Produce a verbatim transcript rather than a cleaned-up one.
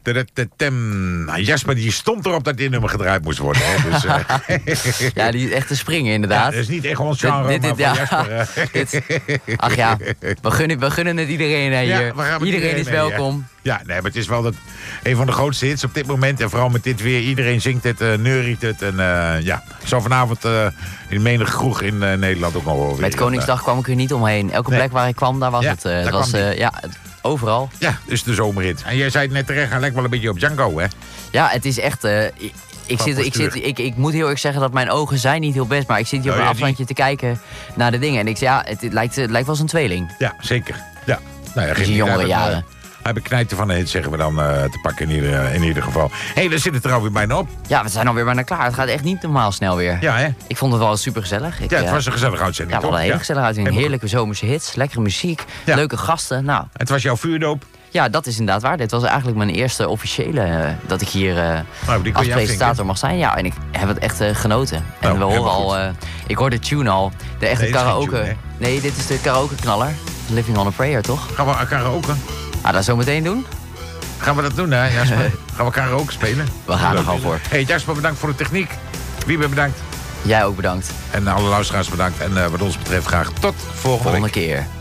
Nou, Jasper die stond erop dat dit nummer gedraaid moest worden. Hè? Dus, uh... ja, die is echt te springen inderdaad. Ja, dat is niet echt ons genre, dit, dit, dit, maar van ja. Jasper. Uh... dit, ach ja, we gunnen, we gunnen het iedereen hè, hier. Ja, iedereen, iedereen is welkom. Ja. ja, nee, maar het is wel dat, een van de grootste hits op dit moment. En vooral met dit weer. Iedereen zingt het, uh, neuriet het. En uh, ja, zo vanavond uh, in menige kroeg in uh, Nederland ook nog wel weer. Met Koningsdag uh, kwam ik er niet omheen. Elke nee. plek waar ik kwam, daar was ja, het. Uh, het was, uh, ja, overal. Ja, dus de zomerhit. En jij zei het net terecht, hij lijkt wel een beetje op Django, hè? Ja, het is echt... Uh, ik, ik, zit, ik, zit, ik, ik moet heel erg zeggen dat mijn ogen zijn niet heel best, maar ik zit hier oh, op een ja, afstandje die... te kijken naar de dingen. En ik zeg, ja, het, het, lijkt, het lijkt wel als een tweeling. Ja, zeker. Ja. Nou ja, dus in jongere jaren. Uh, Heb ik knijten van de hit, zeggen we dan uh, te pakken in ieder, in ieder geval. Hé, hey, daar zit het er alweer bijna op. Ja, we zijn alweer bijna klaar. Het gaat echt niet normaal snel weer. Ja, hè? Ik vond het wel super gezellig. Ik, ja, het was een gezellige uitzending. Ja, wel een hele ja. gezellige uitzending. Heerlijke zomerse hits, lekkere muziek, ja. leuke gasten. Nou. Het was jouw vuurdoop? Ja, dat is inderdaad waar. Dit was eigenlijk mijn eerste officiële uh, dat ik hier uh, nou, als presentator mag zijn. Ja, en ik heb het echt uh, genoten. En nou, we horen al, uh, ik hoor de tune al. De echte nee, karaoke. Tune, nee, dit is de karaoke knaller. Living on a Prayer, toch? Gaan we karaoke? Ah, dat zo meteen doen? Gaan we dat doen, hè, Jasper? Gaan we karaoke spelen? We gaan er gewoon voor. Hé, hey, Jasper, bedankt voor de techniek. Wiebe, bedankt. Jij ook bedankt. En alle luisteraars bedankt. En uh, wat ons betreft graag tot volgende, volgende week. keer.